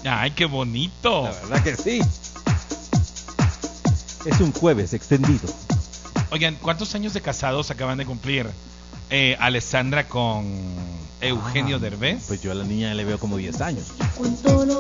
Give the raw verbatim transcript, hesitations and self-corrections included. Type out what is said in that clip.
Ay, qué bonito. La verdad que sí. Es un jueves extendido. Oigan, ¿cuántos años de casados acaban de cumplir eh, Alessandra con Eugenio Ah, Derbez? Pues yo a la niña le veo como diez años.